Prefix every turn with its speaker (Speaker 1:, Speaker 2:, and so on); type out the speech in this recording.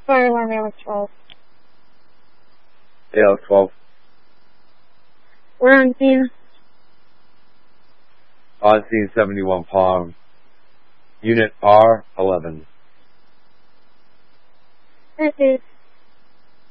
Speaker 1: 41 ALEC 12.
Speaker 2: ALEC 12.
Speaker 1: We're on scene.
Speaker 2: On scene 71 Palm. Unit R11.
Speaker 1: This is